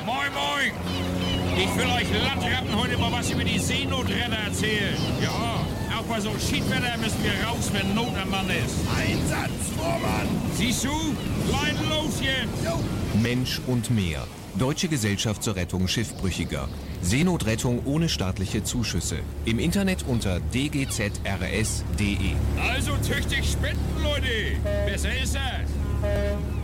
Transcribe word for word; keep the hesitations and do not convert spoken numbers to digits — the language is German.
Moin, moin. Ich will euch Landratten heute mal was über die Seenotretter erzählen. Ja, auch bei so Schiedwetter müssen wir raus, wenn Not am Mann ist. Einsatz, Vormann! Siehst du? Leiden los jetzt! Jo. Mensch und Meer. Deutsche Gesellschaft zur Rettung Schiffbrüchiger. Seenotrettung ohne staatliche Zuschüsse. Im Internet unter d g z r s punkt d e. Also tüchtig spenden, Leute. Besser ist das.